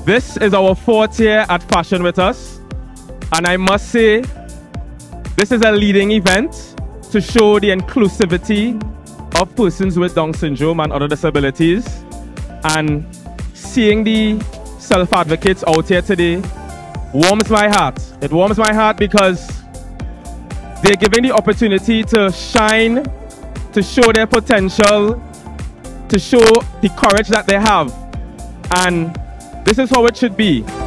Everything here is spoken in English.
This is our 4th year at Fashion With Us, and I must say, this is a leading event to show the inclusivity of persons with Down syndrome and other disabilities. And seeing the self-advocates out here today warms my heart. It warms my heart because they're given the opportunity to shine, to show their potential, to show the courage that they have. And this is how it should be.